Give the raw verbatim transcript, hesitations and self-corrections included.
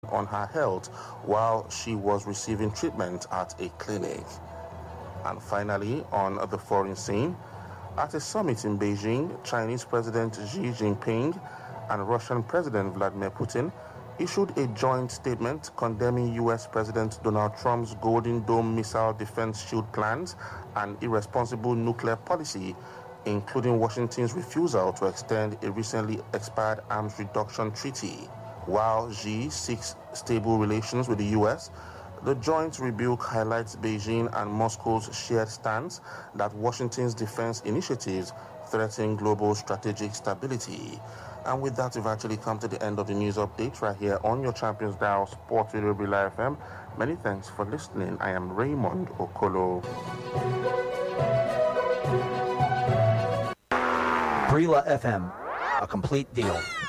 on her health while she was receiving treatment at a clinic. And finally, on the foreign scene, at a summit in Beijing, Chinese President Xi Jinping and Russian President Vladimir Putin issued a joint statement condemning U S President Donald Trump's Golden Dome missile defense shield plans and irresponsible nuclear policy, including Washington's refusal to extend a recently expired arms reduction treaty. While Xi seeks stable relations with the U S, the joint rebuke highlights Beijing and Moscow's shared stance that Washington's defense initiatives threaten global strategic stability. And with that, we've actually come to the end of the news update right here on your Champions Dial Sports Radio Brila F M. Many thanks for listening. I am Raymond Okolo. Brila F M, a complete deal.